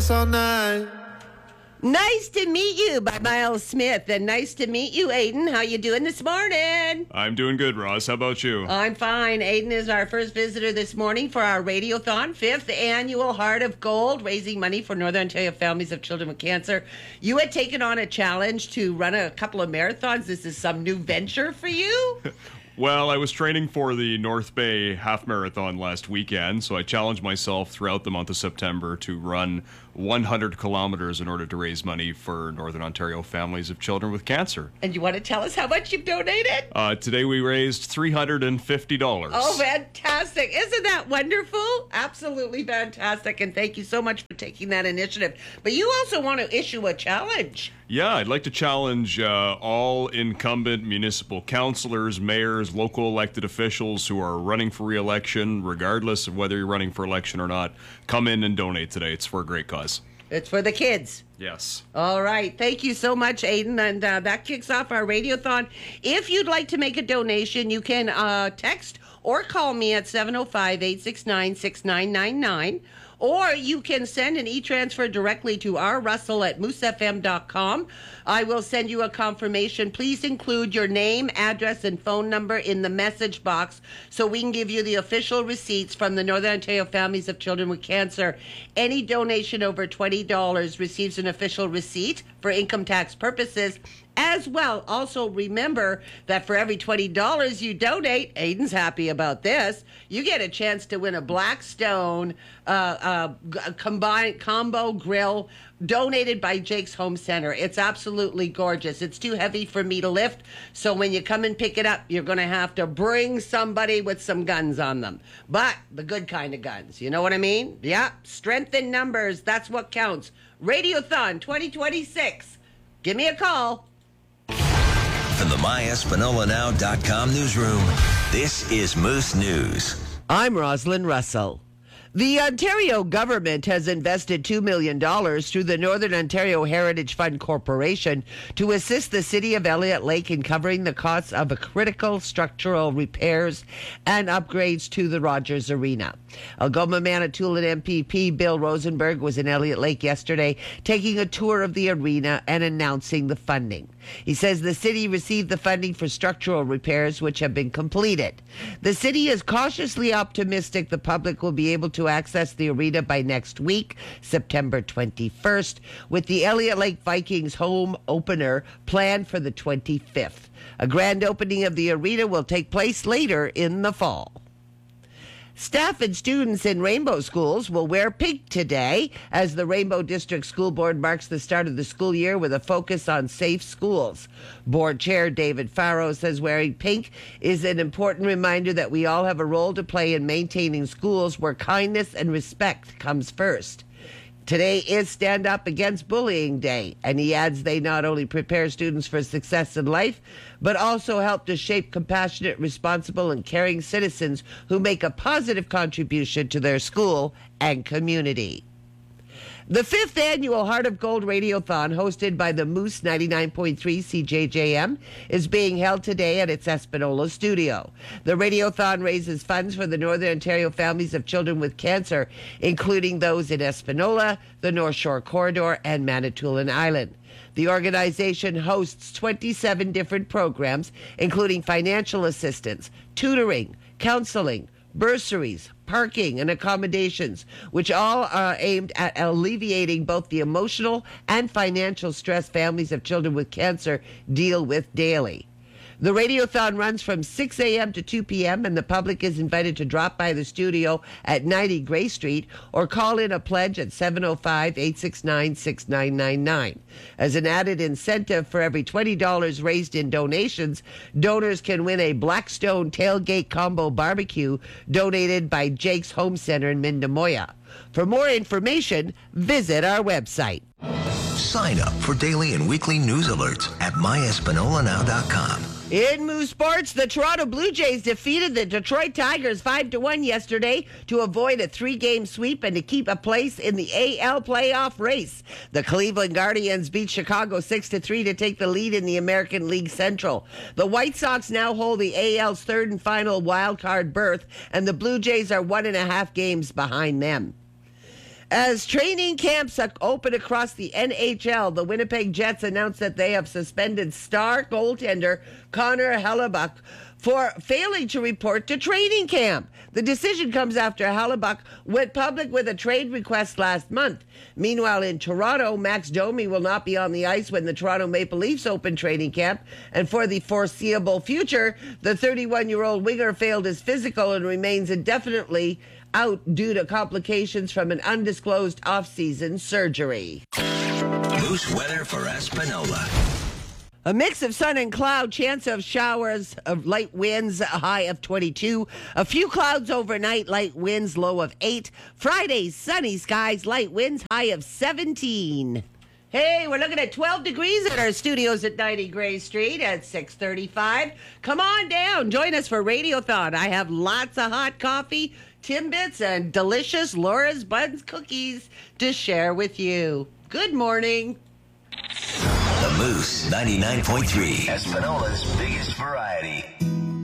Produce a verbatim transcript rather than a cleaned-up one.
all night. Nice to meet you by Miles Smith, and nice to meet you, Aiden. How you doing this morning? I'm doing good, Ross. How about you? I'm fine. Aiden is our first visitor this morning for our Radiothon, fifth annual Heart of Gold, raising money for Northern Ontario families of children with cancer. You had taken on a challenge to run a couple of marathons. This is some new venture for you? Well, I was training for the North Bay Half Marathon last weekend, so I challenged myself throughout the month of September to run one hundred kilometers in order to raise money for Northern Ontario families of children with cancer. And you want to tell us how much you've donated? Uh, today we raised three hundred fifty dollars. Oh, fantastic. Isn't that wonderful? Absolutely fantastic. And thank you so much for taking that initiative. But you also want to issue a challenge. Yeah, I'd like to challenge uh, all incumbent municipal councillors, mayors, local elected officials who are running for re-election, regardless of whether you're running for election or not. Come in and donate today. It's for a great cause. It's for the kids. Yes. All right. Thank you so much, Aiden. And uh, that kicks off our Radiothon. If you'd like to make a donation, you can uh, text or call me at seven oh five, eight six nine, six nine nine nine. Or you can send an e-transfer directly to r russell at moose f m dot com. I will send you a confirmation. Please include your name, address, and phone number in the message box so we can give you the official receipts from the Northern Ontario Families of Children with Cancer. Any donation over twenty dollars receives an official receipt for income tax purposes. As well, also remember that for every twenty dollars you donate, Aiden's happy about this, you get a chance to win a Blackstone uh, uh, combined combo grill donated by Jake's Home Center. It's absolutely gorgeous. It's too heavy for me to lift, so when you come and pick it up, you're going to have to bring somebody with some guns on them. But the good kind of guns, you know what I mean? Yeah, strength in numbers, that's what counts. Radiothon twenty twenty-six. Give me a call. From the my espanola now dot com newsroom, this is Moose News. I'm Rosalind Russell. The Ontario government has invested two million dollars through the Northern Ontario Heritage Fund Corporation to assist the city of Elliott Lake in covering the costs of a critical structural repairs and upgrades to the Rogers Arena. Algoma Manitoulin M P P Bill Rosenberg was in Elliott Lake yesterday taking a tour of the arena and announcing the funding. He says the city received the funding for structural repairs which have been completed. The city is cautiously optimistic the public will be able to access the arena by next week, September twenty-first, with the Elliott Lake Vikings home opener planned for the twenty-fifth. A grand opening of the arena will take place later in the fall. Staff and students in Rainbow schools will wear pink today as the Rainbow District School Board marks the start of the school year with a focus on safe schools. Board Chair David Farrow says wearing pink is an important reminder that we all have a role to play in maintaining schools where kindness and respect comes first. Today is Stand Up Against Bullying Day, and he adds they not only prepare students for success in life, but also help to shape compassionate, responsible, and caring citizens who make a positive contribution to their school and community. The fifth annual Heart of Gold Radiothon, hosted by the Moose ninety-nine point three C J J M, is being held today at its Espanola studio. The Radiothon raises funds for the Northern Ontario families of children with cancer, including those in Espanola, the North Shore Corridor, and Manitoulin Island. The organization hosts twenty-seven different programs, including financial assistance, tutoring, counseling, bursaries, parking, and accommodations, which all are aimed at alleviating both the emotional and financial stress families of children with cancer deal with daily. The Radiothon runs from six a.m. to two p.m. and the public is invited to drop by the studio at ninety Gray Street or call in a pledge at seven oh five, eight six nine, six nine nine nine. As an added incentive, for every twenty dollars raised in donations, donors can win a Blackstone Tailgate Combo Barbecue donated by Jake's Home Center in Mindamoya. For more information, visit our website. Sign up for daily and weekly news alerts at my espanola now dot com. In Moose Sports, the Toronto Blue Jays defeated the Detroit Tigers five to one yesterday to avoid a three-game sweep and to keep a place in the A L playoff race. The Cleveland Guardians beat Chicago six to three to take the lead in the American League Central. The White Sox now hold the A L's third and final wild card berth, and the Blue Jays are one and a half games behind them. As training camps open across the N H L, the Winnipeg Jets announced that they have suspended star goaltender Connor Hellebuyck for failing to report to training camp. The decision comes after Hellebuyck went public with a trade request last month. Meanwhile, in Toronto, Max Domi will not be on the ice when the Toronto Maple Leafs open training camp. And for the foreseeable future, the thirty-one-year-old winger failed his physical and remains indefinitely out due to complications from an undisclosed off-season surgery. Moose weather for Espanola. A mix of sun and cloud, chance of showers, of light winds, a high of twenty-two. A few clouds overnight, light winds, low of eight. Friday, sunny skies, light winds, high of seventeen. Hey, we're looking at twelve degrees at our studios at ninety Gray Street at six thirty-five. Come on down. Join us for Radiothon. I have lots of hot coffee, Timbits, and delicious Laura's Buns cookies to share with you. Good morning. The Moose ninety-nine point three, Espanola's biggest variety.